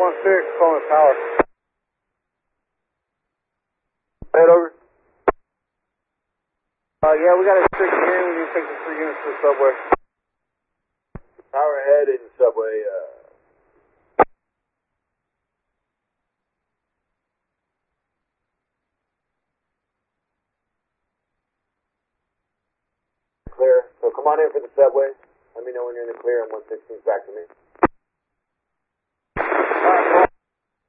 516, calling power. Head over. Yeah, we got a strict here. We need to take the 3 units to the subway. Power ahead in subway. Clear. So come on in for the subway. Let me know when you're in the clear, and 116's back to me.